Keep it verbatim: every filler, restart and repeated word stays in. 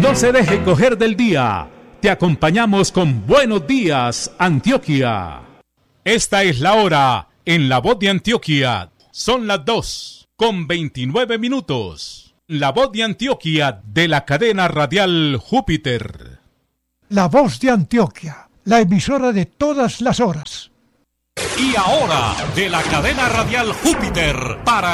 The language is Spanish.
No se deje coger del día. Te acompañamos con Buenos Días, Antioquia. Esta es la hora en La Voz de Antioquia. Son las dos con veintinueve minutos. La Voz de Antioquia de la cadena radial Júpiter. La Voz de Antioquia, la emisora de todas las horas. Y ahora, de la cadena radial Júpiter, para